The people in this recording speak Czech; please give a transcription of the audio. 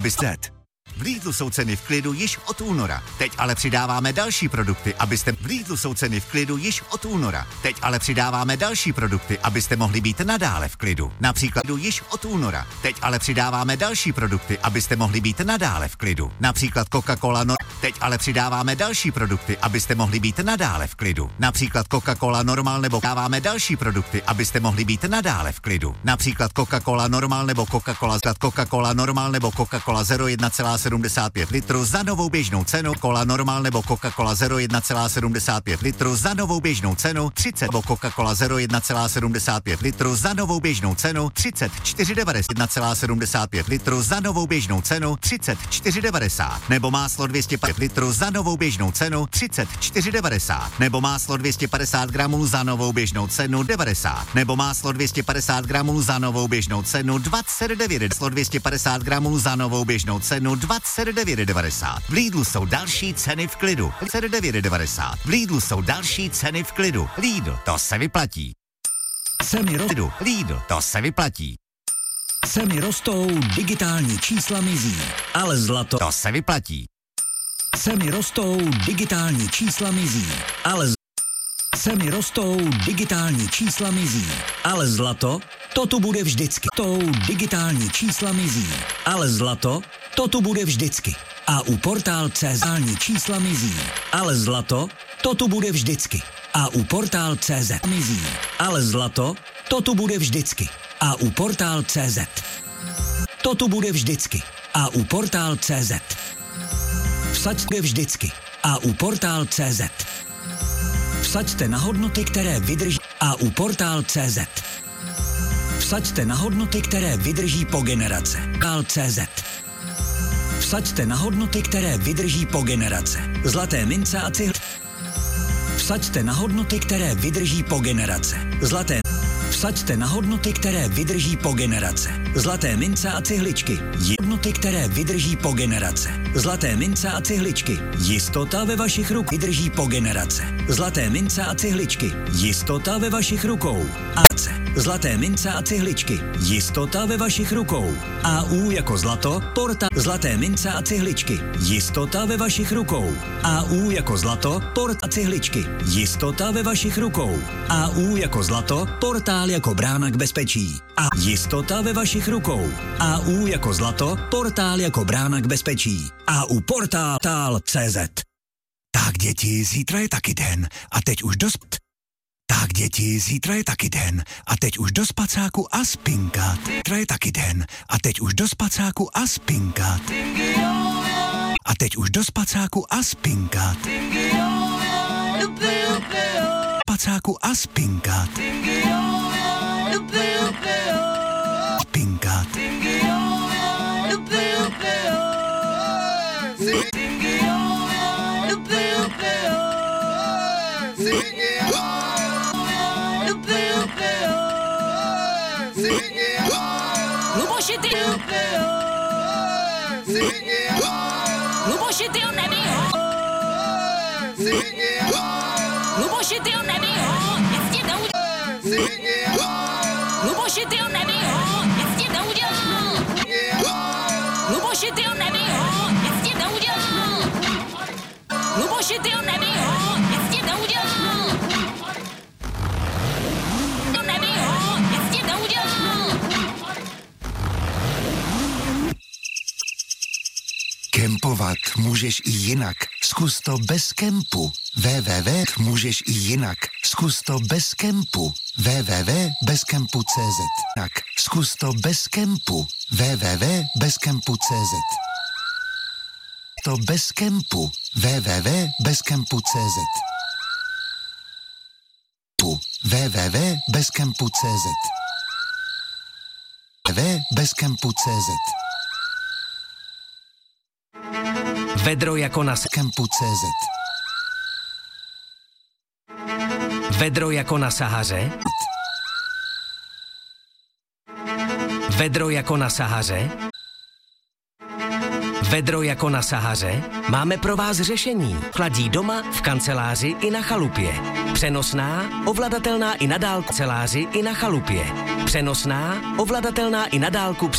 abyste... V Lidlu jsou ceny v klidu již od února. Teď ale přidáváme další produkty, abyste... V Lidlu jsou ceny v klidu již od února. Teď ale přidáváme další produkty, abyste mohli být nadále v klidu. Například již od února. Teď ale přidáváme další produkty, abyste mohli být nadále v klidu. Například Coca-Cola Teď ale přidáváme další produkty, abyste mohli být nadále v klidu. Například Coca-Cola Normal nebo dáváme další produkty, abyste mohli být nadále v klidu. Například Coca-Cola Normal nebo Coca-Cola Normal nebo Coca-Cola Zero 1,75 litru za novou běžnou cenu, Cola Normal nebo Coca-Cola Zero 1,75 litru za novou běžnou cenu 30 nebo Coca-Cola Zero 1,75 litru za novou běžnou cenu 34,90 1,75 litru za novou běžnou cenu 34,90 nebo máslo 250 litru za novou běžnou cenu 34,90 nebo máslo 250 gramů za novou běžnou cenu 90 nebo máslo 250 gramů za novou běžnou cenu 29 máslo 250 gramů za novou běžnou cenu 29,90. V Lidlu jsou další ceny v klidu. 29,90. V Lidlu jsou další ceny v klidu. Lidl, to se vyplatí. Lidl, to se vyplatí. Ceny rostou, digitální čísla mizí, ale zlato... To se vyplatí. Ceny rostou, digitální čísla mizí, ale... Ceny rostou, digitální čísla mizí, ale zlato, to tu bude vždycky. Digitální čísla mizí, ale zlato, to tu bude vždycky. A u Portál.cz čísla mizí, ale zlato, to tu bude vždycky. A u Portál.cz mizí, ale zlato, to tu bude vždycky. A u Portál.cz to tu bude vždycky. A u Portál.cz vsaďte vždycky. A u Portál.cz vsaďte na hodnoty, které vydrží. A u Portál.cz vsaďte na hodnoty, které vydrží po generace. Portál.cz vsaďte na hodnoty, které vydrží po generace. Zlaté mince a cihly. Vsaďte na hodnoty, které vydrží po generace. Zlaté. Vsaďte na hodnoty, které vydrží po generace. Zlaté mince a cihličky. Hodnoty, které vydrží po generace. Zlaté mince a cihličky. Jistota ve vašich rukou vydrží po generace. Zlaté mince a cihličky. Jistota ve vašich rukou. Zlaté mince a cihličky. Jistota ve vašich rukou. AU jako zlato, Porta. Zlaté mince a cihličky. Jistota ve vašich rukou. AU jako zlato, Porta a cihličky. Jistota ve vašich rukou. AU jako zlato, Portál jako brána k bezpečí. A jistota ve vašich rukou. AU jako zlato, Portál jako brána k bezpečí. AU Portál.cz. Tak děti, zítra je taky den a teď už dost. Tak děti, zítra je taky den a teď už do spacáku a spinkat. Zítra je taky den a teď už do spacáku a spinkat. A teď už do spacáku a spinkat. Spacáku a spinkat. Spinkat. Luboši, ty... Luboši, ty ho neví ho! Luboši, ty ho neví ho! Nic ti neudělal! Luboši, ty ho neví ho! Nic ti neudělal! Luboši, ty ho neví ho! Nic ti neudělal! Luboši, ty ho neví ho! Nic ti neudělal! To neví ho! Nic ti neudělal! Kempovat můžeš i jinak. Zkus to bez kempu. Můžeš i jinak. Zkus to bez kempu. www.bezkempu.cz. Tak, zkus to bez kempu. www.bezkempu.cz. To bez kempu. www.bezkempu.cz. www.bezkempu.cz. www.bezkempu.cz. Vedro jako na Kempu.cz. Vedro jako na Sahaře. Vedro jako na Sahaře. Vedro jako na Sahaře. Máme pro vás řešení. Chladí doma, v kanceláři i na chalupě. Přenosná, ovladatelná i na dálku. Kanceláři i na chalupě. Přenosná, ovladatelná i na dálku.